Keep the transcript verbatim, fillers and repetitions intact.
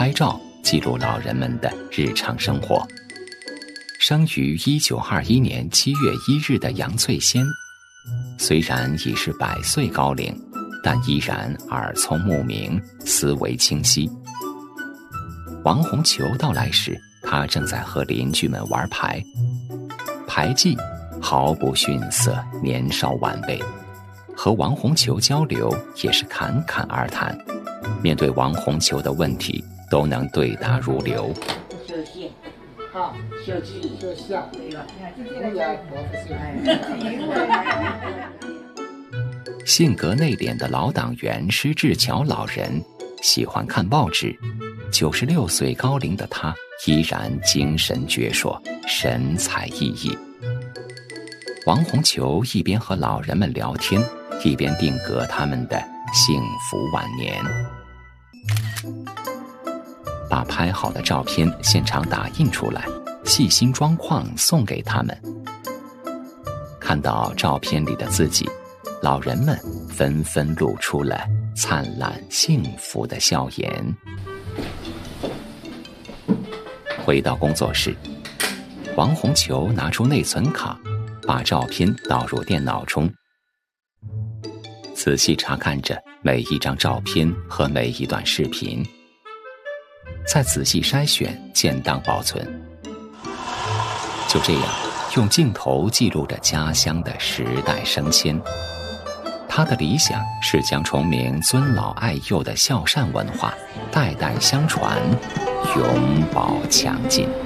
拍照记录老人们的日常生活。生于一九二一年七月一日的杨翠仙，虽然已是百岁高龄，但依然耳聪目明，思维清晰。王红球到来时，他正在和邻居们玩牌，牌技毫不逊色年少晚辈，和王红球交流也是侃侃而谈，面对王红球的问题都能对答如流。 好，小鸡小虾，对吧？ 性格内敛的老党员施志桥老人喜欢看报纸，九十六岁高龄的他依然精神矍铄，神采奕奕。王红球一边和老人们聊天，一边定格他们的幸福晚年。把拍好的照片现场打印出来，细心装框送给他们。看到照片里的自己，老人们纷纷露出了灿烂幸福的笑颜。回到工作室，王红球拿出内存卡，把照片导入电脑中，仔细查看着每一张照片和每一段视频，再仔细筛选建档保存。就这样，用镜头记录着家乡的时代升迁。他的理想是将崇明尊老爱幼的孝善文化代代相传，永葆强劲。